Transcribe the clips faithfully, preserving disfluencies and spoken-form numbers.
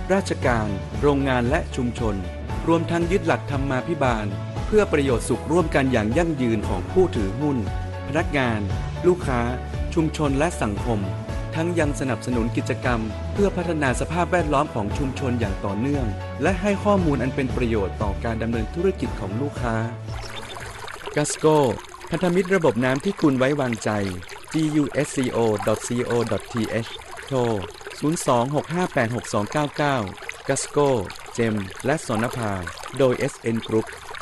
ราชการโรงงานและชุมชนรวมทั้งยึดหลักธรรมาภิบาลเพื่อประโยชน์สุขร่วมกันอย่างยั่งยืนของผู้ถือหุ้นพนักงานลูกค้าชุมชนและสังคมทั้งยังสนับสนุนกิจกรรมเพื่อพัฒนาสภาพแวดล้อมของชุมชนอย่างต่อเนื่องและให้ข้อมูลอันเป็นประโยชน์ต่อการดำเนินธุรกิจของลูกค้า Gasco พันธมิตรระบบน้ำที่คุณไว้วางใจ จี ยู เอส ซี โอ ดอท ซี โอ ดอท ที เอช โทร ศูนย์ สอง หก ห้า แปด หก สอง เก้า เก้า Gasco เจม และสนภาโดย เอส เอ็น Group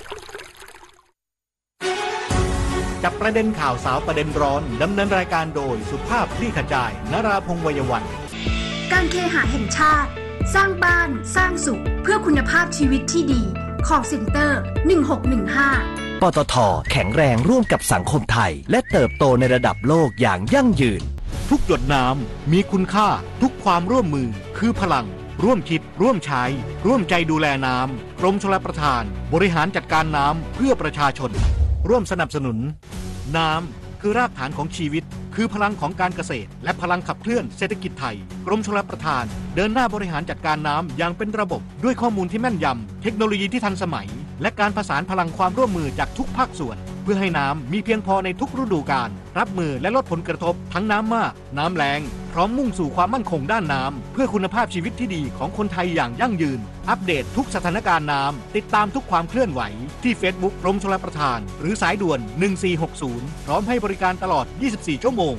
จับประเด็นข่าวสาวประเด็นร้อนดำเนินรายการโดยสุภาพคลี่ขจายนราพงษ์วัยวันการเคหะแห่งชาติสร้างบ้านสร้างสุขเพื่อคุณภาพชีวิตที่ดี Call Center หนึ่งหกหนึ่งห้าปตท.แข็งแรงร่วมกับสังคมไทยและเติบโตในระดับโลกอย่างยั่งยืนทุกหยดน้ำมีคุณค่าทุกความร่วมมือคือพลังร่วมคิดร่วมใช้ร่วมใจดูแลน้ำกรมชลประทานบริหารจัดการน้ำเพื่อประชาชนร่วมสนับสนุนน้ำคือรากฐานของชีวิตคือพลังของการเกษตรและพลังขับเคลื่อนเศรษฐกิจไทยกรมชลประทานเดินหน้าบริหารจัดการน้ำอย่างเป็นระบบด้วยข้อมูลที่แม่นยำเทคโนโลยีที่ทันสมัยและการผสานพลังความร่วมมือจากทุกภาคส่วนเพื่อให้น้ำมีเพียงพอในทุกฤดูกาลรับมือและลดผลกระทบทั้งน้ำมากน้ำแล้งพร้อมมุ่งสู่ความมั่นคงด้านน้ำเพื่อคุณภาพชีวิตที่ดีของคนไทยอย่างยั่งยืนอัปเดตทุกสถานการณ์น้ำติดตามทุกความเคลื่อนไหวที่ Facebook กรมชลประทานหรือสายด่วนหนึ่งสี่หกศูนย์พร้อมให้บริการตลอดยี่สิบสี่ชั่วโมง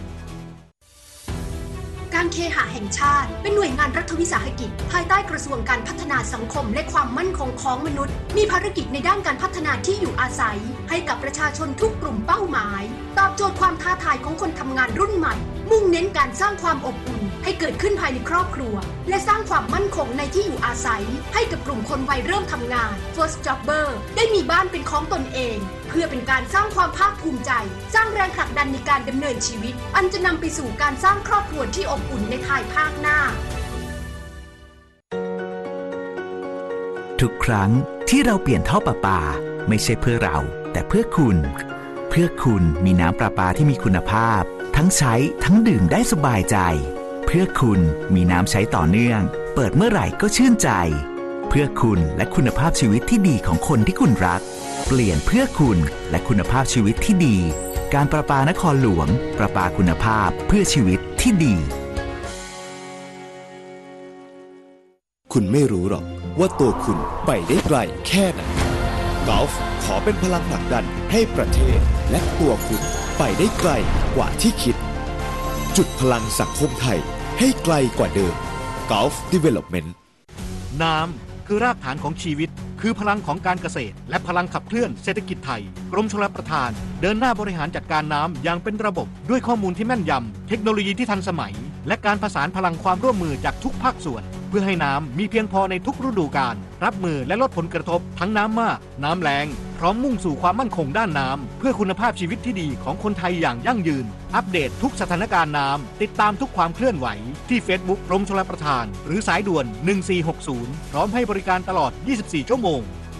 การเคหะแห่งชาติเป็นหน่วยงานรัฐวิสาหกิจภายใต้กระทรวงการพัฒนาสังคมและความมั่นคงของมนุษย์มีภารกิจในด้านการพัฒนาที่อยู่อาศัยให้กับประชาชนทุกกลุ่มเป้าหมายตอบโจทย์ความท้าทายของคนทำงานรุ่นใหม่มุ่งเน้นการสร้างความอบอุ่นให้เกิดขึ้นภายในครอบครัวและสร้างความมั่นคงในที่อยู่อาศัยให้กับกลุ่มคนวัยเริ่มทำงาน First Jobber ได้มีบ้านเป็นของตนเองเพื่อเป็นการสร้างความภาคภูมิใจสร้างแรงผลักดันในการดำเนินชีวิตอันจะนำไปสู่การสร้างครอบครัวที่อบอุ่นในภายภาคหน้าทุกครั้งที่เราเปลี่ยนท่อประปาไม่ใช่เพื่อเราแต่เพื่อคุณเพื่อคุณมีน้ำประปาที่มีคุณภาพทั้งใช้ทั้งดื่มได้สบายใจเพื่อคุณมีน้ำใช้ต่อเนื่องเปิดเมื่อไหร่ก็ชื่นใจเพื่อคุณและคุณภาพชีวิตที่ดีของคนที่คุณรักเปลี่ยนเพื่อคุณและคุณภาพชีวิตที่ดีการประปานครหลวงประปาคุณภาพเพื่อชีวิตที่ดีคุณไม่รู้หรอกว่าตัวคุณไปได้ไกลแค่ไหนกอล์ฟขอเป็นพลังผลักดันให้ประเทศและตัวคุณไปได้ไกลกว่าที่คิดจุดพลังสังคมไทยให้ไกลกว่าเดิม Gulf Development น้ำคือรากฐานของชีวิตคือพลังของการเกษตรและพลังขับเคลื่อนเศรษฐกิจไทยกรมชลประทานเดินหน้าบริหารจัดการน้ำอย่างเป็นระบบด้วยข้อมูลที่แม่นยำเทคโนโลยีที่ทันสมัยและการผสานพลังความร่วมมือจากทุกภาคส่วนเพื่อให้น้ำมีเพียงพอในทุกฤดูกาลรับมือและลดผลกระทบทั้งน้ำมากน้ำแล้งพร้อมมุ่งสู่ความมั่นคงด้านน้ำเพื่อคุณภาพชีวิตที่ดีของคนไทยอย่างยั่งยืนอัปเดตทุกสถานการณ์น้ำติดตามทุกความเคลื่อนไหวที่ Facebook กรมชลประทานหรือสายด่วนหนึ่งสี่หกศูนย์พร้อมให้บริการตลอดยี่สิบสี่ชั่วโมง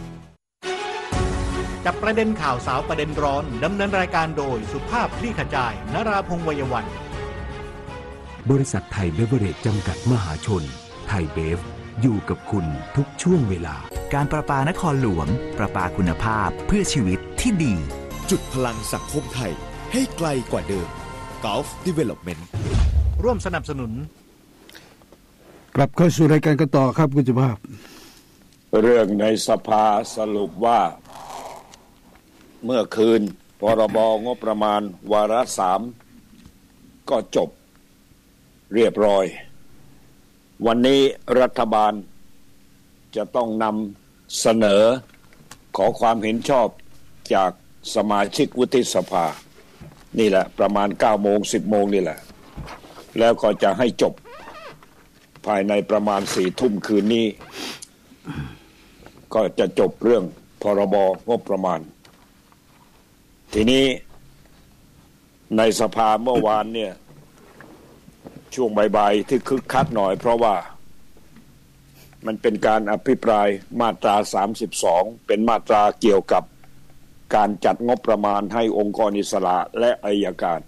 จับประเด็นข่าวสาวประเด็นร้อนดำเนินรายการโดยสุภาพคลี่ขจายนราพงษ์วัยวันบริษัทไทยเบเวอเรจจำกัดมหาชนไทยเบฟอยู่กับคุณทุกช่วงเวลาการประปานครหลวงประปาคุณภาพเพื่อชีวิตที่ดีจุดพลังสังคมไทยให้ไกลกว่าเดิม Gulf Development ร่วมสนับสนุนกลับเข้าสู่รายการกันต่อครับคุณสุภาพเรื่องในสภาสรุปว่าเมื่อคืนพรบงบประมาณวาระสามก็จบเรียบร้อยวันนี้รัฐบาลจะต้องนำเสนอขอความเห็นชอบจากสมาชิกวุฒิสภานี่แหละประมาณ เก้าโมง สิบโมงนี่แหละแล้วก็จะให้จบภายในประมาณ สี่ทุ่มคืนนี้ก็จะจบเรื่องพรบงบประมาณทีนี้ในสภาเมื่อวานเนี่ยช่วงบ่ายๆที่คึกคักหน่อยเพราะว่ามันเป็นการอภิปรายมาตราสามสิบสองเป็นมาตราเกี่ยวกับการจัดงบประมาณให้องค์กรอิสระและอัยการ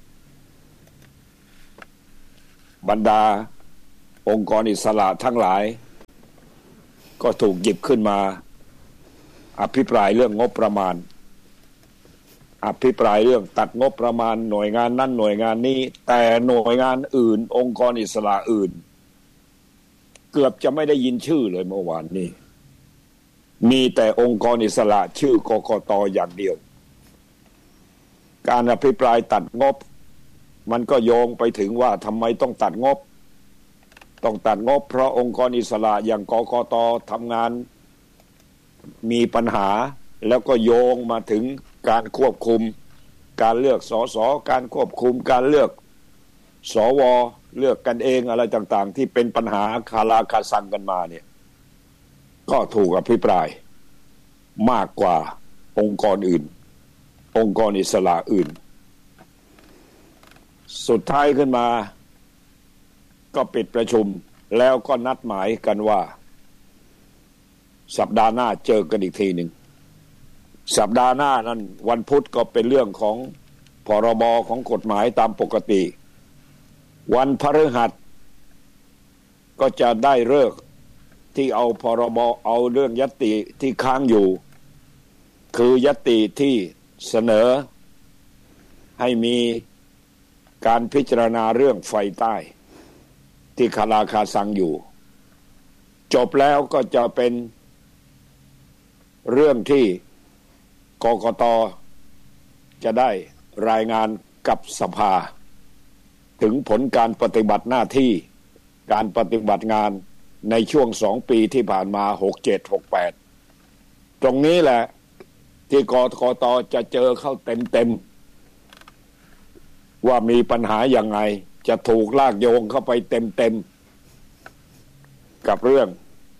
บรรดาองค์กรอิสระทั้งหลายก็ถูกหยิบขึ้นมาอภิปรายเรื่องงบประมาณอภิปรายเรื่องตัดงบประมาณหน่วยงานนั้นหน่วยงานนี้แต่หน่วยงานอื่นองค์กรอิสระอื่นเกือบจะไม่ได้ยินชื่อเลยเมื่อวานนี้มีแต่องค์กรอิสระชื่อกกต.อย่างเดียวการอภิปรายตัดงบมันก็โยงไปถึงว่าทำไมต้องตัดงบต้องตัดงบเพราะองค์กรอิสระอย่างกกต.ทำงานมีปัญหาแล้วก็โยงมาถึงการควบคุมการเลือกสสการควบคุมการเลือกสวเลือกกันเองอะไรต่างๆที่เป็นปัญหาคาราคาซังกันมาเนี่ยก็ถูกอภิปรายมากกว่าองค์กรอื่นองค์กรอิสระอื่นสุดท้ายขึ้นมาก็ปิดประชุมแล้วก็นัดหมายกันว่าสัปดาห์หน้าเจอกันอีกทีหนึ่งสัปดาห์หน้านั้นวันพุธก็เป็นเรื่องของพรบของกฎหมายตามปกติวันพฤหัสก็จะได้ฤกษ์ที่เอาพรบเอาเรื่องญัตติที่ค้างอยู่คือญัตติที่เสนอให้มีการพิจารณาเรื่องไฟใต้ที่คาราคาซังอยู่จบแล้วก็จะเป็นเรื่องที่กกต.จะได้รายงานกับสภาถึงผลการปฏิบัติหน้าที่การปฏิบัติงานในช่วงสองปีที่ผ่านมาหกเจ็ด หกแปดตรงนี้แหละที่กกต.จะเจอเข้าเต็มๆว่ามีปัญหายังไงจะถูกลากโยงเข้าไปเต็มๆกับเรื่อง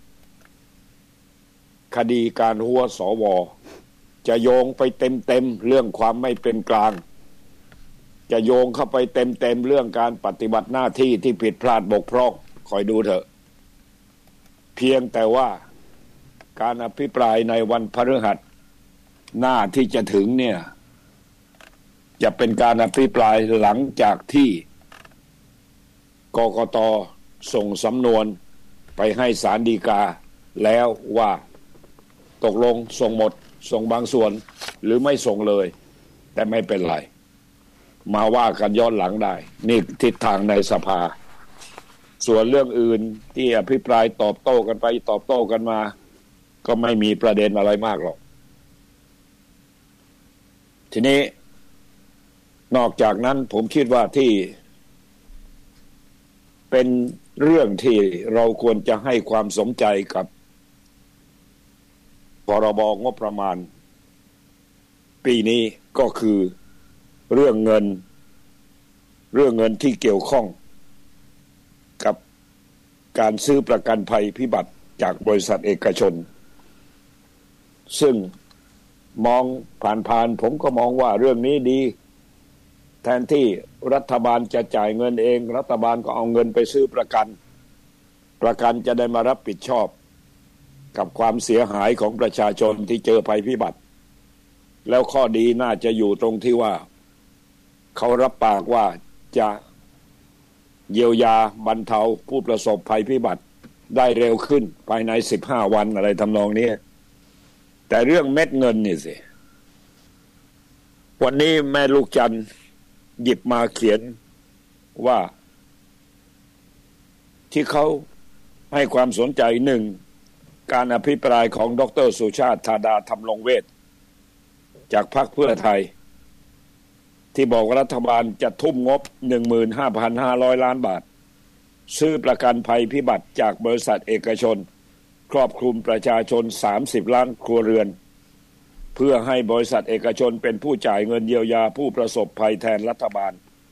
คดีการหัวสวจะโยงไปเต็มๆเรื่องความไม่เป็นกลางจะโยงเข้าไปเต็มๆเรื่องการปฏิบัติหน้าที่ที่ผิดพลาดบกพร่องคอยดูเถอะเพียงแต่ว่าการอภิปรายในวันพฤหัสหน้าที่จะถึงเนี่ยจะเป็นการอภิปรายหลังจากที่กกต.ส่งสำนวนไปให้ศาลฎีกาแล้วว่าตกลงส่งหมดส่งบางส่วนหรือไม่ส่งเลยแต่ไม่เป็นไรมาว่ากันย้อนหลังได้นี่ทิศทางในสภาส่วนเรื่องอื่นที่อภิปรายตอบโต้กันไปตอบโต้กันมาก็ไม่มีประเด็นอะไรมากหรอกทีนี้นอกจากนั้นผมคิดว่าที่เป็นเรื่องที่เราควรจะให้ความสนใจกับพรบงบประมาณปีนี้ก็คือเรื่องเงินเรื่องเงินที่เกี่ยวข้องกับการซื้อประกันภัยพิบัติจากบริษัทเอกชนซึ่งมองผ่านๆผมก็มองว่าเรื่องนี้ดีแทนที่รัฐบาลจะจ่ายเงินเองรัฐบาลก็เอาเงินไปซื้อประกันประกันจะได้มารับผิดชอบกับความเสียหายของประชาชนที่เจอภัยพิบัติแล้วข้อดีน่าจะอยู่ตรงที่ว่าเขารับปากว่าจะเยียวยาบรรเทาผู้ประสบภัยพิบัติได้เร็วขึ้นภายในสิบห้าวันอะไรทำนองนี้แต่เรื่องเม็ดเงินนี่สิวันนี้แม่ลูกจันทร์หยิบมาเขียนว่าที่เขาให้ความสนใจหนึ่งการอภิปรายของดร.สุชาติธาดาธรรมรงเวชจากพรรคเพื่อไทยที่บอกว่ารัฐบาลจะทุ่มงบ หนึ่งหมื่นห้าพันห้าร้อย ล้านบาทซื้อประกันภัยพิบัติจากบริษัทเอกชนครอบคลุมประชาชนสามสิบล้านครัวเรือนเพื่อให้บริษัทเอกชนเป็นผู้จ่ายเงินเยียวยาผู้ประสบภัยแทนรัฐบาล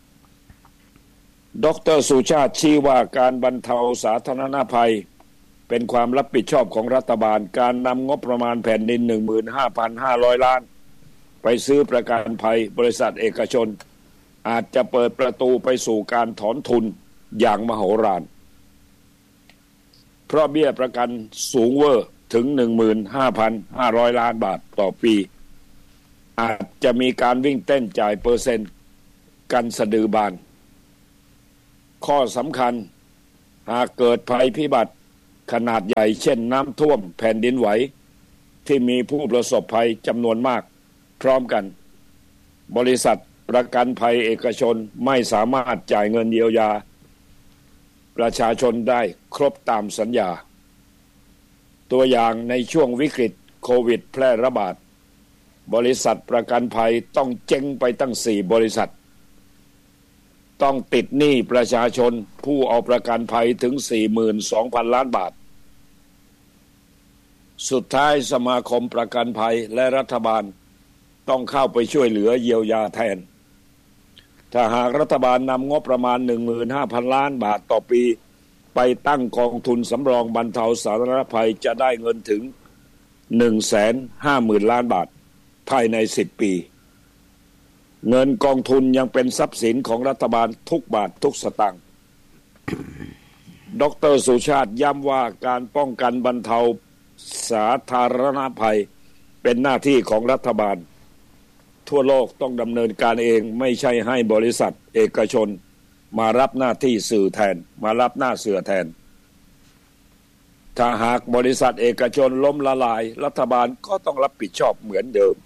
ดร.สุชาติชี้ว่าการบรรเทาสาธารณภัยเป็นความรับผิดชอบของรัฐบาลการนำงบประมาณแผ่นดิน หนึ่งหมื่นห้าพันห้าร้อย ล้านไปซื้อประกันภัยบริษัทเอกชนอาจจะเปิดประตูไปสู่การถอนทุนอย่างมโหฬารเพราะเบี้ยประกันสูงเวอร์ถึง หนึ่งหมื่นห้าพันห้าร้อย ล้านบาทต่อปีอาจจะมีการวิ่งเต้นจ่ายเปอร์เซ็นต์กันสะดือบานข้อสำคัญหากเกิดภัยพิบัติขนาดใหญ่เช่นน้ำท่วมแผ่นดินไหวที่มีผู้ประสบภัยจำนวนมากพร้อมกันบริษัทประกันภัยเอกชนไม่สามารถจ่ายเงินเยียวยาประชาชนได้ครบตามสัญญาตัวอย่างในช่วงวิกฤตโควิดแพร่ระบาดบริษัทประกันภัยต้องเจ๊งไปตั้งสี่บริษัทต้องติดหนี้ประชาชนผู้เอาประกันภัยถึง สี่หมื่นสองพัน ล้านบาทสุดท้ายสมาคมประกันภัยและรัฐบาลต้องเข้าไปช่วยเหลือเยียวยาแทนถ้าหากรัฐบาลนำงบประมาณ หนึ่งหมื่นห้าพัน ล้านบาทต่อปีไปตั้งกองทุนสำรองบรรเทาสาธารณภัยจะได้เงินถึง หนึ่งแสนห้าหมื่น ล้านบาทภายในสิบปีเงินกองทุนยังเป็นทรัพย์สินของรัฐบาลทุกบาททุกสตางค์ ดร.สุชาติย้ำว่าการป้องกันบรรเทาสาธารณภัยเป็นหน้าที่ของรัฐบาลทั่วโลกต้องดำเนินการเองไม่ใช่ให้บริษัทเอกชนมารับหน้าที่สื่อแทนมารับหน้าเสือแทนถ้าหากบริษัทเอกชนล้มละลายรัฐบาลก็ต้องรับผิดชอบเหมือนเดิม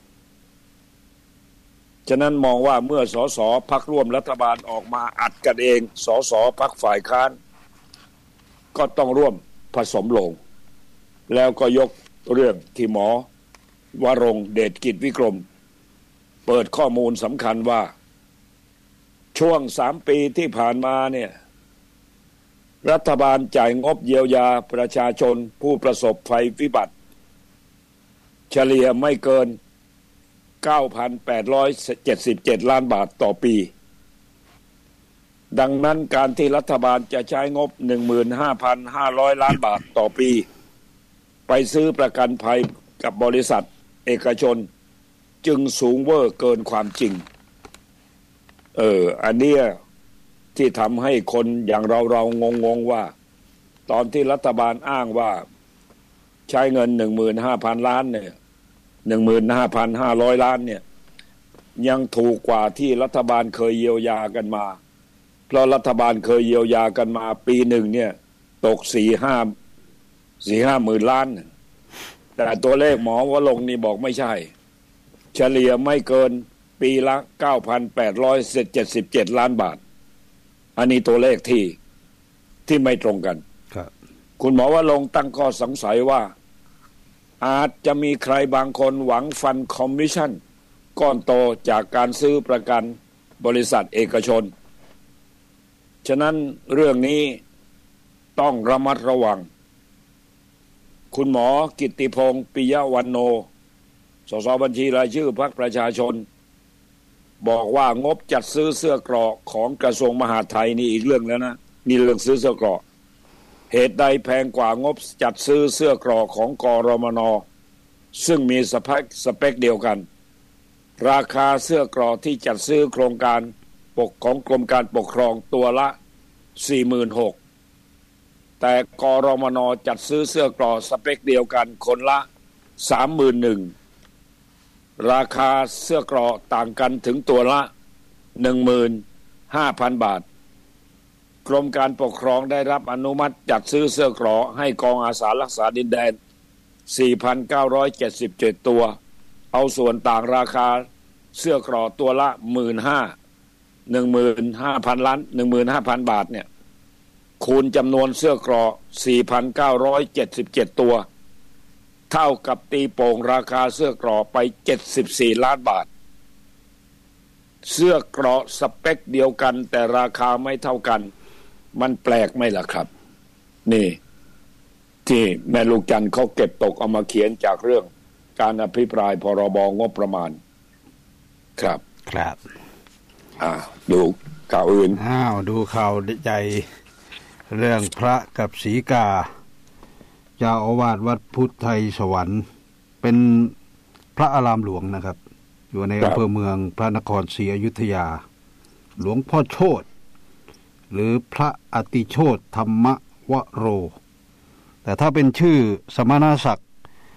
ฉะนั้นมองว่าเมื่อสสพรรคร่วมรัฐบาลออกมาอัดกันเองสสพรรคฝ่ายค้านก็ต้องร่วมผสมลงแล้วก็ยกเรื่องที่หมอวรงค์เดชกิจวิกรมเปิดข้อมูลสำคัญว่าช่วงสามปีที่ผ่านมาเนี่ยรัฐบาลจ่ายงบเยียวยาประชาชนผู้ประสบภัยพิบัติเฉลี่ยไม่เกิน เก้าพันแปดร้อยเจ็ดสิบเจ็ด ล้านบาทต่อปีดังนั้นการที่รัฐบาลจะใช้งบ หนึ่งหมื่นห้าพันห้าร้อย ล้านบาทต่อปีไปซื้อประกันภัยกับบริษัทเอกชนจึงสูงเวอร์เกินความจริงเอออันเนี้ยที่ทำให้คนอย่างเราเรางงงว่าตอนที่รัฐบาลอ้างว่าใช้เงิน หนึ่งหมื่นห้าพัน ล้านเนี่ย หนึ่งหมื่นห้าพันห้าร้อย ล้านเนี่ยยังถูกกว่าที่รัฐบาลเคยเยียวยากันมาเพราะรัฐบาลเคยเยียวยากันมาปีหนึ่งเนี่ยตก สี่ห้า สี่ห้าหมื่นล้านแต่ตัวเลขหมอวรงค์นี่บอกไม่ใช่เฉลี่ยไม่เกินปีละ เก้าพันแปดร้อยเจ็ดสิบเจ็ด ล้านบาทอันนี้ตัวเลขที่ที่ไม่ตรงกันครับคุณหมอวรงค์ตั้งข้อสงสัยว่าอาจจะมีใครบางคนหวังฟันคอมมิชชั่นก้อนโตจากการซื้อประกันบริษัทเอกชนฉะนั้นเรื่องนี้ต้องระมัดระวังคุณหมอกิตติพงศ์ปิยวรรณโนสสบัญชีรายชื่อพรรคประชาชนบอกว่างบจัดซื้อเสื้อเกราะของกระทรวงมหาดไทยนี่อีกเรื่องแล้วนะนี่เรื่องซื้อเสื้อเกราะเหตุใดแพงกว่างบจัดซื้อเสื้อเกราะของกรมน.ซึ่งมีสเปคสเปคเดียวกันราคาเสื้อเกราะที่จัดซื้อโครงการปกของกรมการปกครองตัวละ สี่หมื่นหกพัน แต่กรมน.จัดซื้อเสื้อเกราะสเปคเดียวกันคนละ สามหมื่นหนึ่งพัน ราคาเสื้อเกราะต่างกันถึงตัวละ หนึ่งหมื่นห้าพัน บาทกรมการปกครองได้รับอนุมัติจัดซื้อเสื้อเกราะให้กองอาสารักษาดินแดน สี่พันเก้าร้อยเจ็ดสิบเจ็ด ตัวเอาส่วนต่างราคาเสื้อเกราะตัวละ หนึ่งหมื่นห้าพัน หนึ่งหมื่นห้าพัน ล้าน หนึ่งหมื่นห้าพัน บาทเนี่ยคูณจำนวนเสื้อเกราะ สี่พันเก้าร้อยเจ็ดสิบเจ็ด ตัวเท่ากับตีโป่งราคาเสื้อเกราะไปเจ็ดสิบสี่ล้านบาทเสื้อเกราะสเปคเดียวกันแต่ราคาไม่เท่ากันมันแปลกไหมล่ะครับนี่ที่แม่ลูกจันทร์เขาเก็บตกเอามาเขียนจากเรื่องการอภิปรายพรบงบประมาณครับครับอ่าดูข่าวอื่นอ้าวดูข่าวใหญ่เรื่องพระกับศรีกาเจ้าอาวาสวัดพุทธไทยสวรรค์เป็นพระอารามหลวงนะครับอยู่ในอำเภอเมืองพระนครศรีอยุธยาหลวงพ่อโชติหรือพระอติโชติธรรมวโรแต่ถ้าเป็นชื่อสมณศักดิ์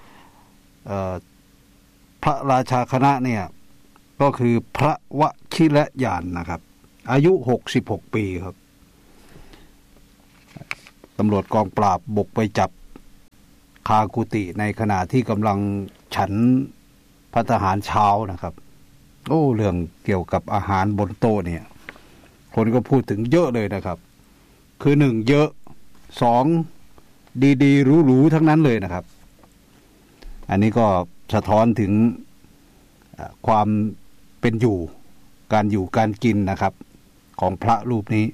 พระราชาคณะเนี่ยก็คือพระวชิรยานนะครับอายุหกสิบหกปีครับตำรวจกองปราบบุกไปจับคากุฏิในขณะที่กำลังฉันภัตตาหารเช้านะครับโอ้เรื่องเกี่ยวกับอาหารบนโต๊ะเนี่ยคนก็พูดถึงเยอะเลยนะครับคือหนึ่งเยอะสองดีๆหรูๆทั้งนั้นเลยนะครับอันนี้ก็สะท้อนถึงความเป็นอยู่การอยู่การกินนะครับของพระรูปนี้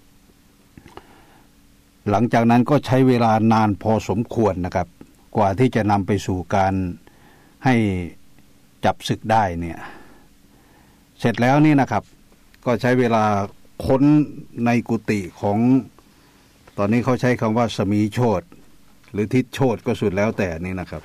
หลังจากนั้นก็ใช้เวลานานพอสมควรนะครับกว่าที่จะนำไปสู่การให้จับศึกได้เนี่ยเสร็จแล้วนี่นะครับก็ใช้เวลาค้นในกุฏิของตอนนี้เขาใช้คำว่าสมีโชติหรือทิศโชติก็สุดแล้วแต่นี่นะครับ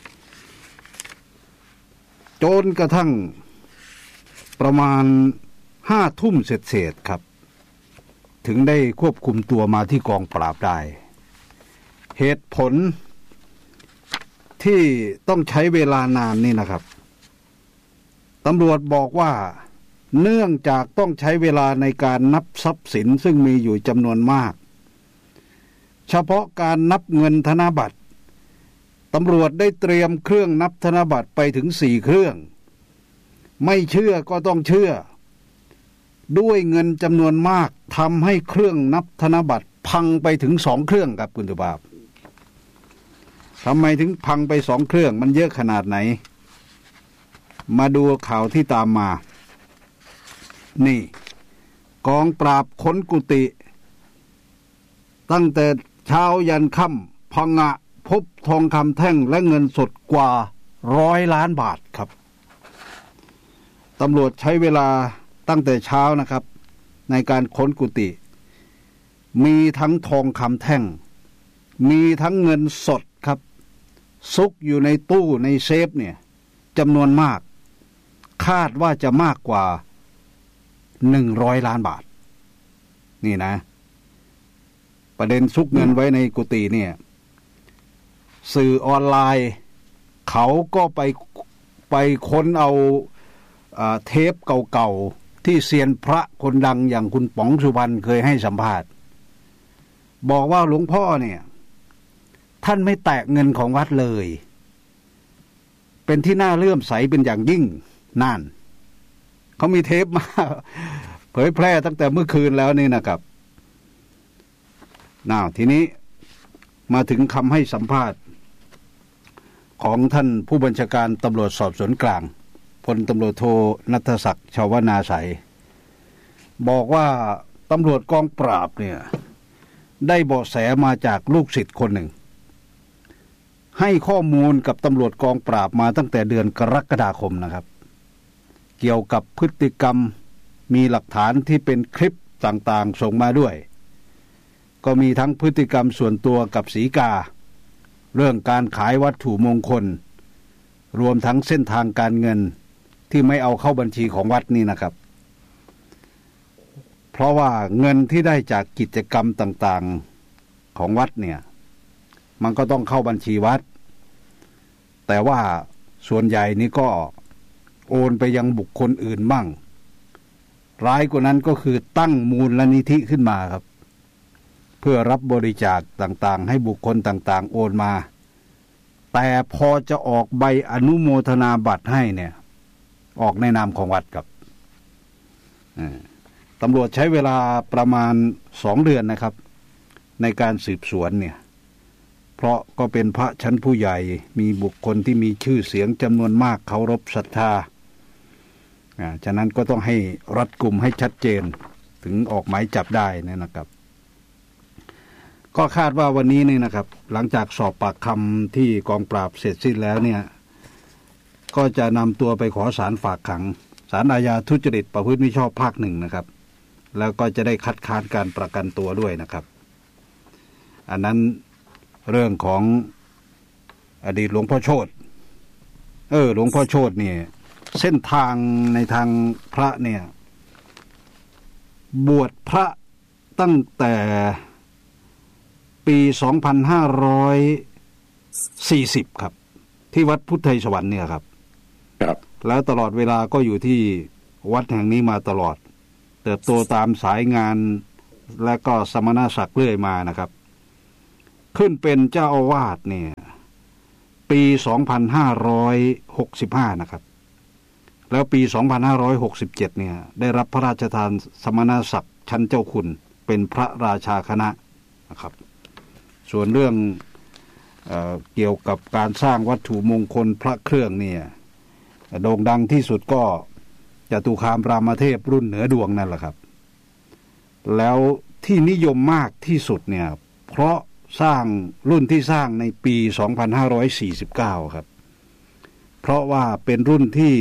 จนกระทั่งประมาณห้าทุ่มเศษๆครับถึงได้ควบคุมตัวมาที่กองปราบได้เหตุผลที่ต้องใช้เวลานานนี่นะครับตำรวจบอกว่าเนื่องจากต้องใช้เวลาในการนับทรัพย์สินซึ่งมีอยู่จำนวนมากเฉพาะการนับเงินธนบัตรตำรวจได้เตรียมเครื่องนับธนบัตรไปถึงสี่เครื่องไม่เชื่อก็ต้องเชื่อด้วยเงินจำนวนมากทำให้เครื่องนับธนบัตรพังไปถึงสองเครื่องครับคุณตุบาบทำไมถึงพังไปสองเครื่องมันเยอะขนาดไหนมาดูข่าวที่ตามมานี่กองปราบค้นกุฏิตั้งแต่เช้ายันค่ำพังงะพบทองคำแท่งและเงินสดกว่าร้อยล้านบาทครับตำรวจใช้เวลาตั้งแต่เช้านะครับในการค้นกุฏิมีทั้งทองคำแท่งมีทั้งเงินสดครับซุกอยู่ในตู้ในเซฟเนี่ยจำนวนมากคาดว่าจะมากกว่าหนึ่งร้อยล้านบาทนี่นะประเด็นซุกเงินไว้ในกุฏิเนี่ยสื่อออนไลน์เขาก็ไปไปค้นเอาเทปเก่าๆที่เซียนพระคนดังอย่างคุณป๋องสุพรรณเคยให้สัมภาษณ์บอกว่าหลวงพ่อเนี่ยท่านไม่แตะเงินของวัดเลยเป็นที่น่าเลื่อมใสเป็นอย่างยิ่งนั่นเขามีเทปมาเผยแพร่ตั้งแต่เมื่อคืนแล้วนี่นะครับน่าทีนี้มาถึงคำให้สัมภาษณ์ของท่านผู้บัญชาการตำรวจสอบสวนกลางพลตำรวจโทณัฐศักดิ์ชวนาไสยบอกว่าตำรวจกองปราบเนี่ยได้เบาะแสมาจากลูกศิษย์คนหนึ่งให้ข้อมูลกับตำรวจกองปราบมาตั้งแต่เดือนกรกฎาคมนะครับเกี่ยวกับพฤติกรรมมีหลักฐานที่เป็นคลิปต่างๆส่งมาด้วยก็มีทั้งพฤติกรรมส่วนตัวกับศรีกาเรื่องการขายวัตถุมงคลรวมทั้งเส้นทางการเงินที่ไม่เอาเข้าบัญชีของวัดนี่นะครับเพราะว่าเงินที่ได้จากกิจกรรมต่างๆของวัดเนี่ยมันก็ต้องเข้าบัญชีวัดแต่ว่าส่วนใหญ่นี่ก็โอนไปยังบุคคลอื่นบ้างร้ายกว่านั้นก็คือตั้งมูลนิธิขึ้นมาครับเพื่อรับบริจาคต่างๆให้บุคคลต่างๆโอนมาแต่พอจะออกใบอนุโมทนาบัตรให้เนี่ยออกในนามของวัดครับตำรวจใช้เวลาประมาณสองเดือนนะครับในการสืบสวนเนี่ยเพราะก็เป็นพระชั้นผู้ใหญ่มีบุคคลที่มีชื่อเสียงจำนวนมากเคารพศรัทธาอ่าฉะนั้นก็ต้องให้รัดกุมให้ชัดเจนถึงออกหมายจับได้นะครับก็คาดว่าวันนี้นี่นะครับหลังจากสอบปากคำที่กองปราบเสร็จสิ้นแล้วเนี่ยก็จะนำตัวไปขอศาลฝากขังศาลอาญาทุจริตประพฤติมิชอบภาคหนึ่งนะครับแล้วก็จะได้คัดค้านการประกันตัวด้วยนะครับอันนั้นเรื่องของอดีตหลวงพ่อโชติเออหลวงพ่อโชติเนี่ยเส้นทางในทางพระเนี่ยบวชพระตั้งแต่ปีสองพันห้าร้อยสี่สิบครับที่วัดพุทธไทยสวรรค์เนี่ยครับครับแล้วตลอดเวลาก็อยู่ที่วัดแห่งนี้มาตลอดเติบโตตามสายงานและก็สมณศักดิ์เรื่อยมานะครับขึ้นเป็นเจ้าอาวาสเนี่ยปีสองพันห้าร้อยหกสิบห้านะครับแล้วปีสองพันห้าร้อยหกสิบเจ็ดเนี่ยได้รับพระราชทานสมณศักดิ์ชั้นเจ้าคุณเป็นพระราชาคณะนะครับส่วนเรื่องเอ่อเกี่ยวกับการสร้างวัตถุมงคลพระเครื่องเนี่ยโด่งดังที่สุดก็จตุคามรามเทพรุ่นเหนือดวงนั่นแหละครับแล้วที่นิยมมากที่สุดเนี่ยเพราะสร้างรุ่นที่สร้างในปีสองพันห้าร้อยสี่สิบเก้าครับเพราะว่าเป็นรุ่นที่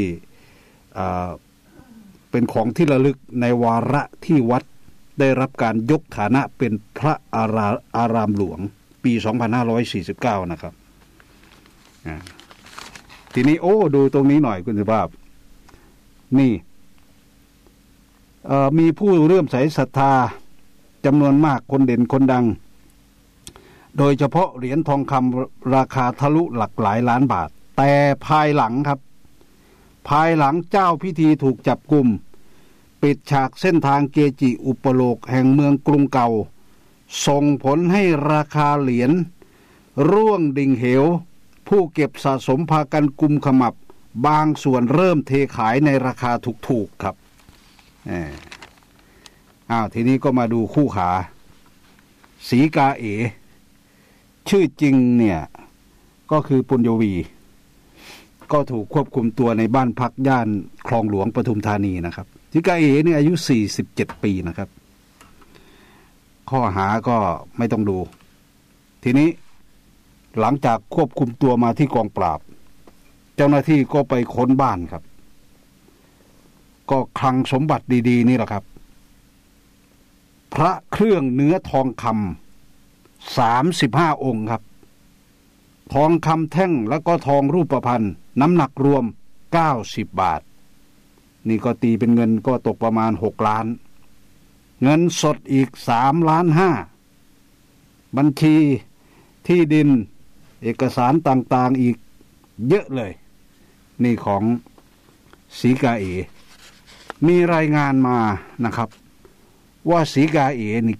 เป็นของที่ระลึกในวาระที่วัดได้รับการยกฐานะเป็นพระอาราอารามหลวงปีสองพันห้าร้อยสี่สิบเก้านะครับทีนี้โอ้ดูตรงนี้หน่อยคุณสุภาพนี่มีผู้เริ่มใส่ศรัทธาจำนวนมากคนเด่นคนดังโดยเฉพาะเหรียญทองคำราคาทะลุหลักหลายล้านบาทแต่ภายหลังครับภายหลังเจ้าพิธีถูกจับกุมปิดฉากเส้นทางเกจิอุปโลกแห่งเมืองกรุงเก่าส่งผลให้ราคาเหรียญร่วงดิ่งเหวผู้เก็บสะสมพากันกุมขมับบางส่วนเริ่มเทขายในราคาถูกๆครับอ้าวทีนี้ก็มาดูคู่ขาศรีกาเอชื่อจริงเนี่ยก็คือปุญญวีก็ถูกควบคุมตัวในบ้านพักย่านคลองหลวงปทุมธานีนะครับศรีกาเอเนี่ยอายุสี่สิบเจ็ดปีนะครับข้อหาก็ไม่ต้องดูทีนี้หลังจากควบคุมตัวมาที่กองปราบเจ้าหน้าที่ก็ไปค้นบ้านครับก็คลังสมบัติดีๆนี่แหละครับพระเครื่องเนื้อทองคำสามสิบห้าองค์ครับทองคำแท่งแล้วก็ทองรูปพรรณน้ำหนักรวมเก้าสิบบาทนี่ก็ตีเป็นเงินก็ตกประมาณหกล้านเงินสดอีกสามล้านห้าบัญชีที่ดินเอกสารต่างๆอีกเยอะเลยนี่ของศรีกาเอมีรายงานมานะครับว่าศรีกาเอนี่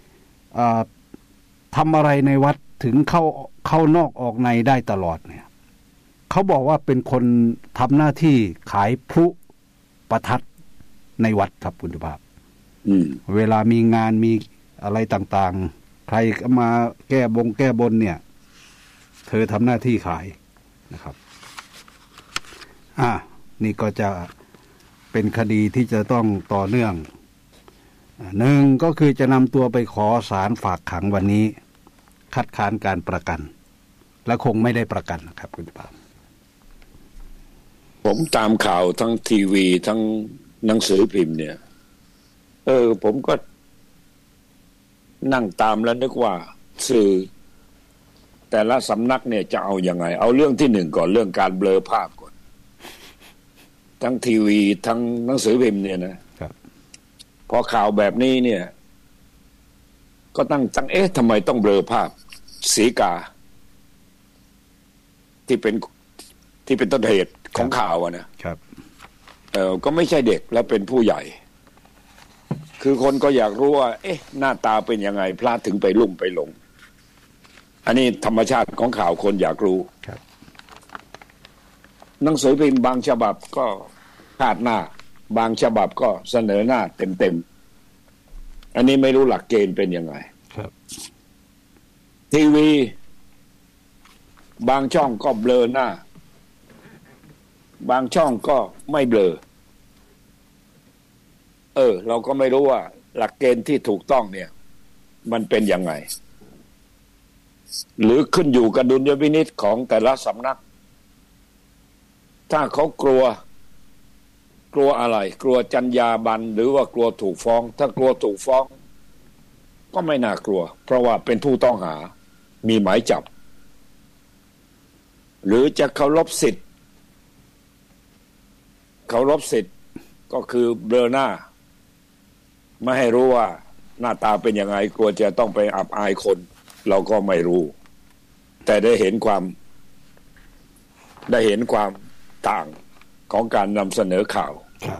ทำอะไรในวัดถึงเข้าเข้านอกออกในได้ตลอดเนี่ยเขาบอกว่าเป็นคนทำหน้าที่ขายพลุประทัดในวัดครับคุณสุภาพเวลามีงานมีอะไรต่างๆใครก็มาแก้บงแก้บนเนี่ยเธอทำหน้าที่ขายนะครับอ่านี่ก็จะเป็นคดีที่จะต้องต่อเนื่องหนึ่งก็คือจะนำตัวไปขอศาลฝากขังวันนี้คัดค้านการประกันและคงไม่ได้ประกันนะครับคุณปามผมตามข่าวทั้งทีวีทั้งหนังสือพิมพ์เนี่ยเออผมก็นั่งตามแล้วนึกว่าสื่อแต่ละสำนักเนี่ยจะเอายังไงเอาเรื่องที่หนึ่งก่อนเรื่องการเบลอภาพก่อนทั้งทีวีทั้งหนังสือพิมพ์เนี่ยนะครับพอข่าวแบบนี้เนี่ยก็ตั้งตั้งเอ๊ะทำไมต้องเบลอภาพศรีกาที่เป็นที่เป็นต้นเหตุของข่าวอะนะครับเออก็ไม่ใช่เด็กแล้วเป็นผู้ใหญ่คือคนก็อยากรู้ว่าเอ๊ะหน้าตาเป็นยังไงพระถึงไปลุ่มไปหลงอันนี้ธรรมชาติของข่าวคนอยากรู้ครับหนังสือพิมพ์บางฉบับก็คาดหน้าบางฉบับก็เสนอหน้าเต็มๆอันนี้ไม่รู้หลักเกณฑ์เป็นยังไงครับทีวีบางช่องก็เบลอหน้าบางช่องก็ไม่เบลอเออเราก็ไม่รู้ว่าหลักเกณฑ์ที่ถูกต้องเนี่ยมันเป็นยังไงหรือขึ้นอยู่กับดุลยพินิจของแต่ละสำนักถ้าเขากลัวกลัวอะไรกลัวจรรยาบรรณหรือว่ากลัวถูกฟ้องถ้ากลัวถูกฟ้องก็ไม่น่ากลัวเพราะว่าเป็นผู้ต้องหามีหมายจับหรือจะเคารพสิทธิ์เคารพสิทธิ์ก็คือเบลอหน้าไม่ให้รู้ว่าหน้าตาเป็นยังไงกลัวจะต้องไปอับอายคนเราก็ไม่รู้แต่ได้เห็นความได้เห็นความต่างของการนำเสนอข่าวครับ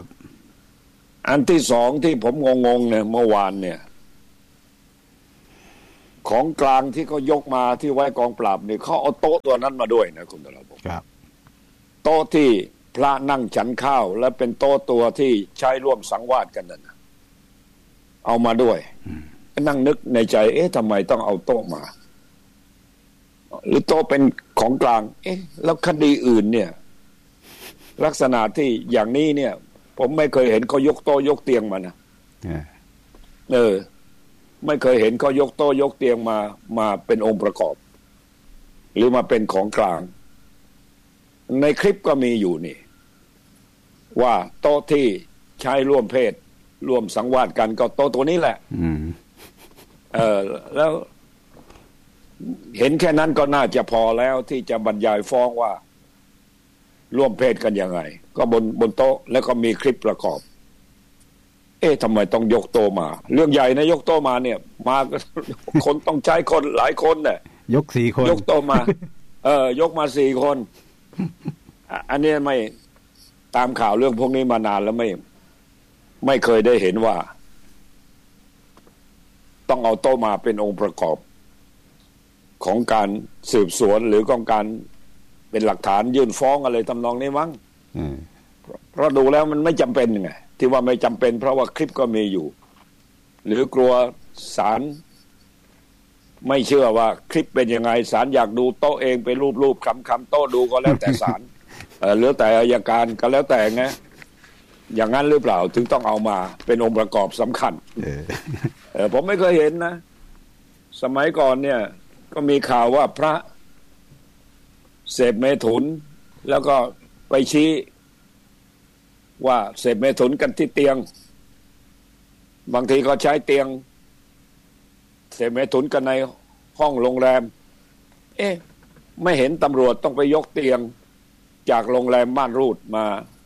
อันที่สองที่ผมงงๆเนี่ยเมื่อวานเนี่ยของกลางที่เขายกมาที่ไว้กองปราบนี่เขาเอาโต๊ะตัวนั้นมาด้วยนะคุณตลอดบอกครับโต๊ะที่พระนั่งฉันข้าวและเป็นโต๊ะตัวที่ใช้ร่วมสังวาสกันนั่นนะเอามาด้วยนั่งนึกในใจเอ๊ะทำไมต้องเอาโต๊ะมาหรือโต๊ะเป็นของกลางเอ๊ะแล้วคดีอื่นเนี่ยลักษณะที่อย่างนี้เนี่ยผมไม่เคยเห็นเขายกโต๊ะยกเตียงมานะเออไม่เคยเห็นเขายกโต๊ะยกเตียงมามาเป็นองค์ประกอบหรือมาเป็นของกลางในคลิปก็มีอยู่นี่ว่าโต๊ะที่ใช้ร่วมเพศร่วมสังวาสกันก็โต๊ะตัวนี้แหละเออแล้วเห็นแค่นั้นก็น่าจะพอแล้วที่จะบรรยายฟ้องว่าร่วมเพศกันยังไงก็บนบนโต๊ะแล้วก็มีคลิปประกอบเอ๊ะทำไมต้องยกโต๊ะมาเรื่องใหญ่นะยกโต๊ะมาเนี่ยมาคนต้องใช้คนหลายคนเนี่ยยกสี่คนยกโต๊ะมาเออยกมาสี่คนอันนี้ไม่ตามข่าวเรื่องพวกนี้มานานแล้วไม่ไม่เคยได้เห็นว่าต้องเอาโต๊ะมาเป็นองค์ประกอบของการสืบสวนหรือของการเป็นหลักฐานยื่นฟ้องอะไรทำนองนี้มั้งเพราะดูแล้วมันไม่จำเป็นไงที่ว่าไม่จำเป็นเพราะว่าคลิปก็มีอยู่หรือกลัวศาลไม่เชื่อว่าคลิปเป็นยังไงศาลอยากดูโต๊ะเองไปรูปๆคำๆโต๊ะดูก็แล้วแต่ศาลเออหรือแต่อัยการก็แล้วแต่ไงอย่างนั้นหรือเปล่าถึงต้องเอามาเป็นองค์ประกอบสำคัญเออผมไม่เคยเห็นนะสมัยก่อนเนี่ยก็มีข่าวว่าพระเสพเมถุนแล้วก็ไปชี้ว่าเสพเมถุนกันที่เตียงบางทีก็ใช้เตียงเสพเมถุนกันในห้องโรงแรมเอ๊ะไม่เห็นตำรวจต้องไปยกเตียงจากโรงแรมม่านรูดมา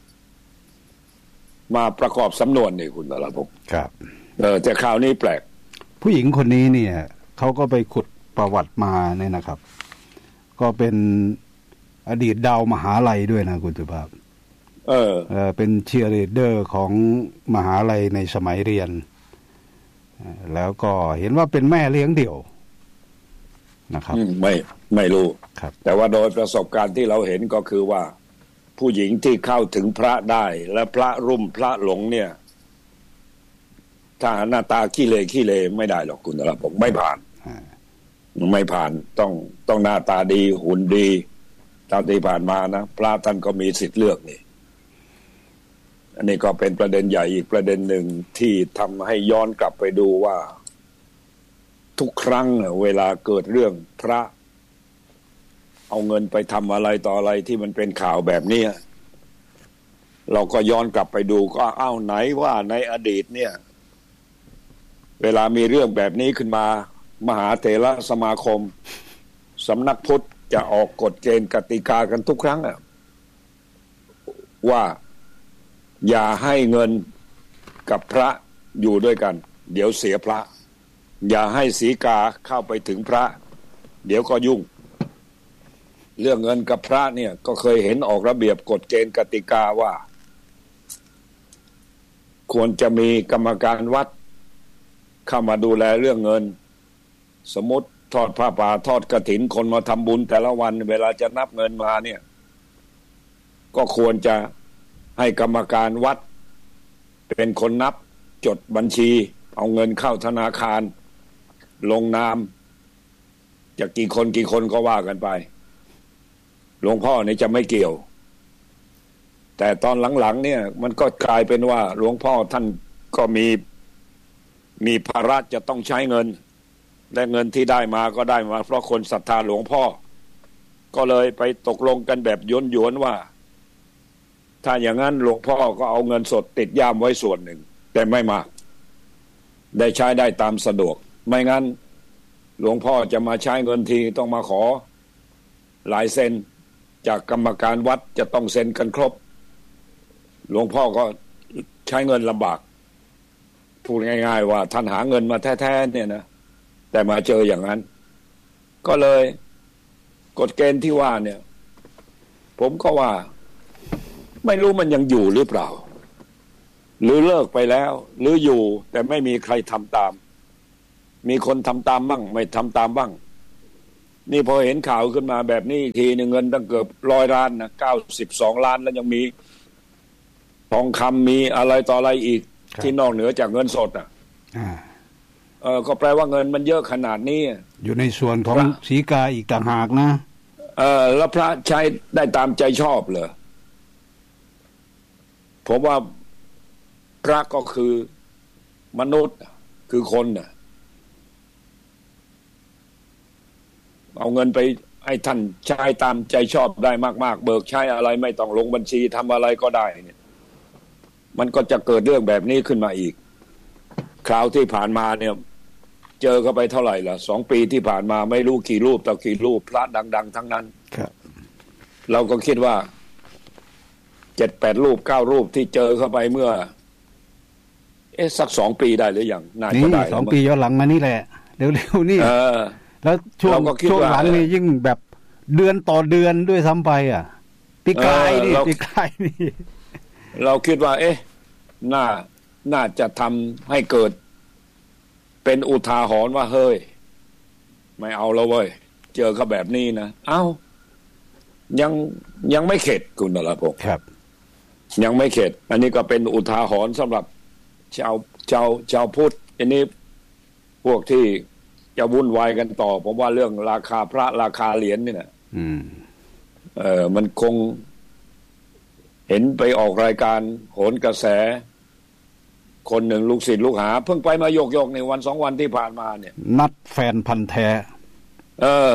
มาประกอบสำนวนนี่คุณตลาภพครับเออแต่ข่าวนี้แปลกผู้หญิงคนนี้เนี่ยเขาก็ไปขุดประวัติมาเนี่ยนะครับก็เป็นอดีตดาวมหาลัยด้วยนะคุณสุภาพเออเออเป็นเชียร์ลีดเดอร์ของมหาลัยในสมัยเรียนแล้วก็เห็นว่าเป็นแม่เลี้ยงเดี่ยวนะครับไม่ไม่รู้ครับแต่ว่าโดยประสบการณ์ที่เราเห็นก็คือว่าผู้หญิงที่เข้าถึงพระได้และพระรุ่มพระหลงเนี่ยถ้าหน้าตาขี้เลขี้เลไม่ได้หรอกคุณตลาภพไม่ผ่านไม่ผ่านต้องต้องหน้าตาดีหุ่นดีตามที่ผ่านมานะพระท่านก็มีสิทธิ์เลือกนี่อันนี้ก็เป็นประเด็นใหญ่อีกประเด็นหนึ่งที่ทำให้ย้อนกลับไปดูว่าทุกครั้งเวลาเกิดเรื่องพระเอาเงินไปทำอะไรต่ออะไรที่มันเป็นข่าวแบบนี้เราก็ย้อนกลับไปดูก็อ้าวไหนว่าในอดีตเนี่ยเวลามีเรื่องแบบนี้ขึ้นมามหาเถรสมาคมสำนักพุทธจะออกกฎเกณฑ์กติกากันทุกครั้งอะว่าอย่าให้เงินกับพระอยู่ด้วยกันเดี๋ยวเสียพระอย่าให้สีกาเข้าไปถึงพระเดี๋ยวก็ยุ่งเรื่องเงินกับพระเนี่ยก็เคยเห็นออกระเบียบกฎเกณฑ์กติกาว่าควรจะมีกรรมการวัดเข้ามาดูแลเรื่องเงินสมมติทอดผ้าป่าทอดกฐินคนมาทำบุญแต่ละวันเวลาจะนับเงินมาเนี่ยก็ควรจะให้กรรมการวัดเป็นคนนับจดบัญชีเอาเงินเข้าธนาคารลงนามจะกี่คนกี่คนก็ว่ากันไปหลวงพ่อเนี่ยจะไม่เกี่ยวแต่ตอนหลังๆเนี่ยมันก็กลายเป็นว่าหลวงพ่อท่านก็มีมีภาระจะต้องใช้เงินและเงินที่ได้มาก็ได้มาเพราะคนศรัทธาหลวงพ่อก็เลยไปตกลงกันแบบหยวนๆว่าถ้าอย่างนั้นหลวงพ่อก็เอาเงินสดติดย่ามไว้ส่วนหนึ่งแต่ไม่มากได้ใช้ได้ตามสะดวกไม่งั้นหลวงพ่อจะมาใช้เงินทีต้องมาขอหลายเซ็นจากกรรมการวัดจะต้องเซ็นกันครบหลวงพ่อก็ใช้เงินลำบากพูดง่ายๆว่าท่านหาเงินมาแท้ๆเนี่ยนะแต่มาเจออย่างนั้นก็เลยกฎเกณฑ์ที่ว่าเนี่ยผมก็ว่าไม่รู้มันยังอยู่หรือเปล่าหรือเลิกไปแล้วหรืออยู่แต่ไม่มีใครทำตามมีคนทำตามบ้างไม่ทำตามบ้างนี่พอเห็นข่าวขึ้นมาแบบนี้ทีนึงเงินตั้งเกือบร้อยล้านนะเก้าสิบสองล้านแล้วยังมีทองคำมีอะไรต่ออะไรอีกที่นอกเหนือจากเงินสดอ่ะเออก็แปลว่าเงินมันเยอะขนาดนี้อยู่ในส่วนของสีกาอีกต่างหากนะเออแล้วพระใช้ได้ตามใจชอบเหรอผมว่าพระก็คือมนุษย์คือคนน่ะเอาเงินไปให้ท่านใช้ตามใจชอบได้มากๆเบิกใช้อะไรไม่ต้องลงบัญชีทำอะไรก็ได้เนี่ยมันก็จะเกิดเรื่องแบบนี้ขึ้นมาอีกคราวที่ผ่านมาเนี่ยเจอเข้าไปเท่าไหร่ล่ะสองปีที่ผ่านมาไม่รู้กี่รูปต่อกี่รูปพระดังๆทั้งนั้นครับเราก็คิดว่าเจ็ดแปดรูปเก้ารูปที่เจอเข้าไปเมื่อเอ๊ะสักสองปีได้หรือยังน่าจะได้สองปีย้อนหลังมานี่แหละเร็วๆนี่แล้วช่วงช่วงหลังนี่ยิ่งแบบเดือนต่อเดือนด้วยซ้ำไปอ่ะปีกายนี่ปีกายนี่เราคิดว่าเอ๊ะน่าน่าจะทำให้เกิดเป็นอุทาหรณ์ว่าเฮ้ยไม่เอาแล้วเว้ยเจอเขาแบบนี้นะเอ้ายังยังไม่เข็ดคุณนรพงศ์ครับยังไม่เข็ดอันนี้ก็เป็นอุทาหรณ์สำหรับชาวชาวชาวพุทธอันนี้พวกที่จะวุ่นวายกันต่อผมว่าเรื่องราคาพระราคาเหรียญนี่นะอืมเออมันคงเห็นไปออกรายการโหนกระแสคนหนึ่งลูกศิษย์ลูกหาเพิ่งไปมาโยกโยกในวันสองวันที่ผ่านมาเนี่ยนัดแฟนพันธุ์แท้เออ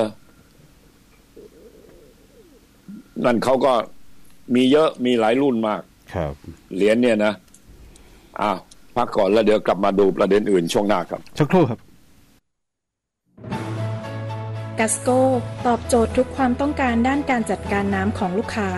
นั่นเขาก็มีเยอะมีหลายรุ่นมากครับเหรียญเนี่ยนะอ้าวพักก่อนแล้วเดี๋ยวกลับมาดูประเด็นอื่นช่วงหน้าครับสักครู่ครับกัสโกตอบโจทย์ทุกความต้องการด้านการจัดการน้ำของลูกค้า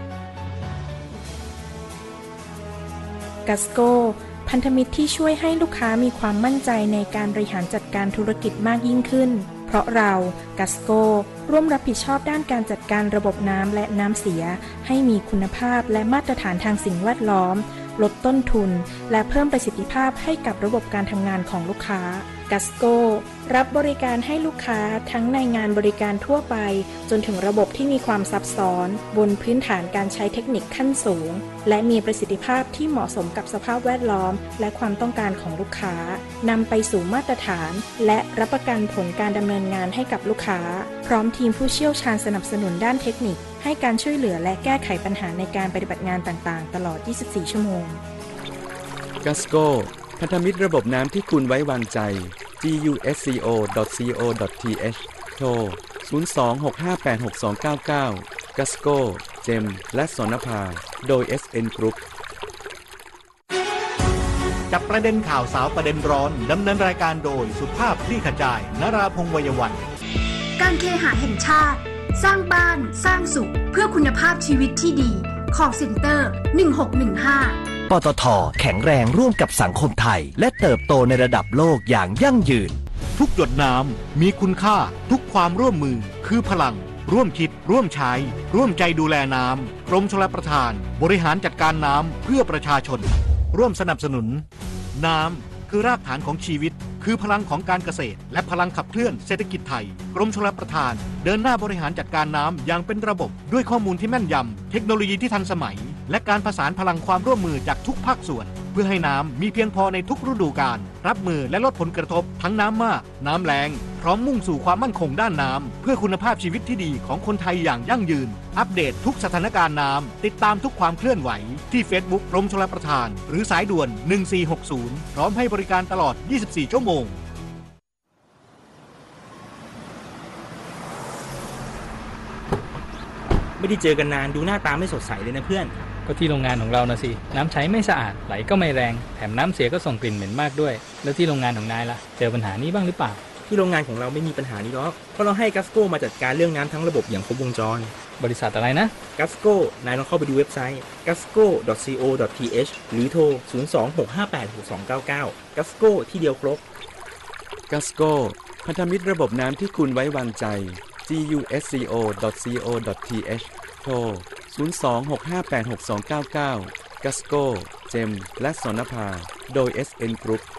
กัสโกพันธมิตรที่ช่วยให้ลูกค้ามีความมั่นใจในการบริหารจัดการธุรกิจมากยิ่งขึ้นเพราะเรากัสโกร่วมรับผิดชอบด้านการจัดการระบบน้ำและน้ำเสียให้มีคุณภาพและมาตรฐานทางสิ่งแวดล้อมลดต้นทุนและเพิ่มประสิทธิภาพให้กับระบบการทำงานของลูกค้ากัสโกรับบริการให้ลูกค้าทั้งในงานบริการทั่วไปจนถึงระบบที่มีความซับซ้อนบนพื้นฐานการใช้เทคนิคขั้นสูงและมีประสิทธิภาพที่เหมาะสมกับสภาพแวดล้อมและความต้องการของลูกค้านำไปสู่มาตรฐานและรับประกันผลการดำเนินงานให้กับลูกค้าพร้อมทีมผู้เชี่ยวชาญสนับสนุนด้านเทคนิคให้การช่วยเหลือและแก้ไขปัญหาในการปฏิบัติงานต่างๆตลอดยี่สิบสี่ชั่วโมงกัสโกพันธมิตรระบบน้ำที่คุณไว้วางใจ จี ยู เอส ซี โอ ดอท ซี โอ ดอท ที เอช โทร ศูนย์ สอง หก ห้า แปด หก สอง เก้า เก้า กัสโก เจม และสนภาโดย เอส เอ็น Group จับประเด็นข่าวสาวประเด็นร้อนดำเนินรายการโดยสุภาพคลี่ขจายนราพงษ์วัยวันการเคหะแห่งชาติสร้างบ้านสร้างสุขเพื่อคุณภาพชีวิตที่ดี Call Center หนึ่งหกหนึ่งห้าปตท.แข็งแรงร่วมกับสังคมไทยและเติบโตในระดับโลกอย่างยั่งยืนทุกหยดน้ำมีคุณค่าทุกความร่วมมือคือพลังร่วมคิดร่วมใช้ร่วมใจดูแลน้ำกรมชลประทานบริหารจัดการน้ำเพื่อประชาชนร่วมสนับสนุนน้ำคือรากฐานของชีวิตคือพลังของการเกษตรและพลังขับเคลื่อนเศรษฐกิจไทยกรมชลประทานเดินหน้าบริหารจัดการน้ำอย่างเป็นระบบด้วยข้อมูลที่แม่นยำเทคโนโลยีที่ทันสมัยและการผสานพลังความร่วมมือจากทุกภาคส่วนเพื่อให้น้ำมีเพียงพอในทุกฤดูกาลรับมือและลดผลกระทบทั้งน้ำมากน้ำแล้งพร้อมมุ่งสู่ความมั่นคงด้านน้ำเพื่อคุณภาพชีวิตที่ดีของคนไทยอย่างยั่งยืนอัปเดตทุกสถานการณ์น้ำติดตามทุกความเคลื่อนไหวที่ Facebook กรมชลประทานหรือสายด่วนหนึ่งสี่หกศูนย์พร้อมให้บริการตลอดยี่สิบสี่ชั่วโมงไม่ได้เจอกันนานดูหน้าตาไม่สดใสเลยนะเพื่อนก็ที่โรงงานของเรานะสิน้ำใช้ไม่สะอาดไหลก็ไม่แรงแถมน้ำเสียก็ส่งกลิ่นเหม็นมากด้วยแล้วที่โรงงานของนายล่ะเจอปัญหานี้บ้างหรือเปล่าที่โรงงานของเราไม่มีปัญหานี้หรอกเพราะเราให้กัสโกมาจัดการเรื่องน้ำทั้งระบบอย่างครบวงจรบริษัทอะไรนะกัสโกนายลองเข้าไปดูเว็บไซต์ กัสโก ดอท ซี โอ ดอท ที เอช หรือโทร ศูนย์ สอง หก ห้า แปด หก สอง เก้า เก้า กัสโกที่เดียวครบกัสโกพันธมิตรระบบน้ำที่คุณไว้วางใจ จี ยู เอส ซี โอ ดอท ซี โอ ดอท ที เอช โทร ศูนย์ สอง หก ห้า แปด หก สอง เก้า เก้า กัสโก เจม และสนภาโดย เอส เอ็น Group